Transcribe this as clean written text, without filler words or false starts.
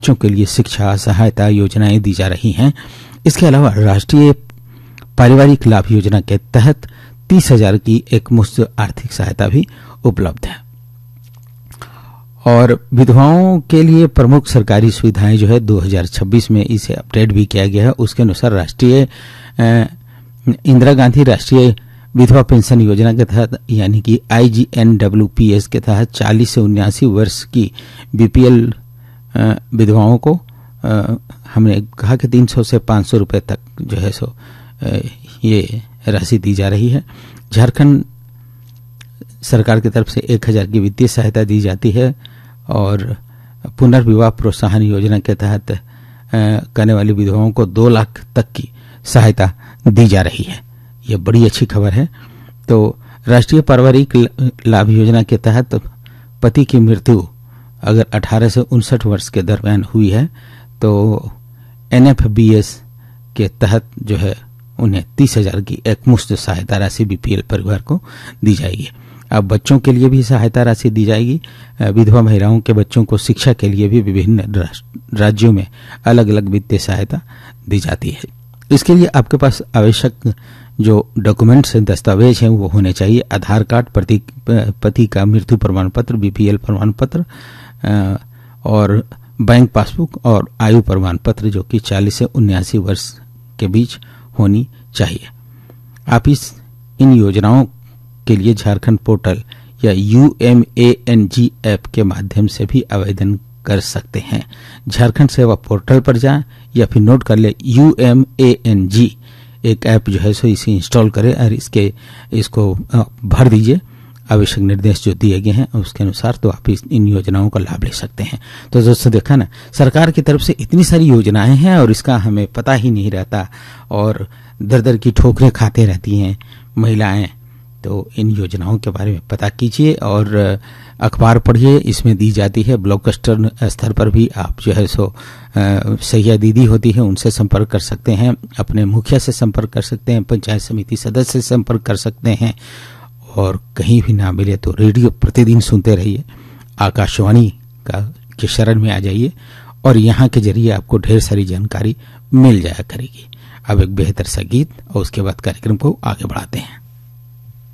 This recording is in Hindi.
बच्चों के लिए शिक्षा सहायता योजनाएं दी जा रही हैं। इसके अलावा राष्ट्रीय पारिवारिक लाभ योजना के तहत 30,000 की एक मुफ्त आर्थिक सहायता भी उपलब्ध है। और विधवाओं के लिए प्रमुख सरकारी सुविधाएं जो है 2026 में इसे अपडेट भी किया गया है। उसके अनुसार राष्ट्रीय इंदिरा गांधी राष्ट्रीय विधवा पेंशन योजना के तहत यानी कि IGNWPS के तहत 40 से 79 वर्ष की बीपीएल विधवाओं को हमने कहा कि 300 से 500 रुपए तक जो है सो ये राशि दी जा रही है। झारखंड सरकार की तरफ से 1,000 की वित्तीय सहायता दी जाती है और पुनर्विवाह प्रोत्साहन योजना के तहत करने वाली विधवाओं को 2 लाख तक की सहायता दी जा रही है। यह बड़ी अच्छी खबर है। तो राष्ट्रीय पारिवारिक लाभ योजना के तहत पति की मृत्यु अगर 18 से 59 वर्ष के दरमियान हुई है तो NFBS के तहत जो है उन्हें 30,000 की एक मुफ्त सहायता राशि बीपीएल परिवार को दी जाएगी। अब बच्चों के लिए भी सहायता राशि दी जाएगी। विधवा महिलाओं के बच्चों को शिक्षा के लिए भी विभिन्न राज्यों में अलग अलग वित्तीय सहायता दी जाती है। इसके लिए आपके पास आवश्यक जो डॉक्यूमेंट्स दस्तावेज हैं वो होने चाहिए। आधार कार्ड, पति का मृत्यु प्रमाण पत्र, बीपीएल प्रमाण पत्र और बैंक पासबुक और आयु प्रमाण पत्र जो कि 40 से 79 वर्ष के बीच होनी चाहिए। आप इन योजनाओं के लिए झारखंड पोर्टल या UMANG ऐप के माध्यम से भी आवेदन कर सकते हैं। झारखंड सेवा पोर्टल पर जाएं या फिर नोट कर ले UMANG एक ऐप जो है सो इसे इंस्टॉल करें और इसको भर दीजिए। आवश्यक निर्देश जो दिए गए हैं उसके अनुसार तो आप इन योजनाओं का लाभ ले सकते हैं। तो दोस्तों देखा ना, सरकार की तरफ से इतनी सारी योजनाएं हैं और इसका हमें पता ही नहीं रहता और दर दर की ठोकरें खाते रहती हैं महिलाएं। तो इन योजनाओं के बारे में पता कीजिए और अखबार पढ़िए, इसमें दी जाती है। ब्लॉक स्तर पर भी आप जो है सो सहिया दीदी होती है उनसे संपर्क कर सकते हैं, अपने मुखिया से संपर्क कर सकते हैं, पंचायत समिति सदस्य से संपर्क कर सकते हैं और कहीं भी ना मिले तो रेडियो प्रतिदिन सुनते रहिए। आकाशवाणी के शरण में आ जाइए और यहाँ के जरिए आपको ढेर सारी जानकारी मिल जाया करेगी। अब एक बेहतर सा गीत और उसके बाद कार्यक्रम को आगे बढ़ाते हैं।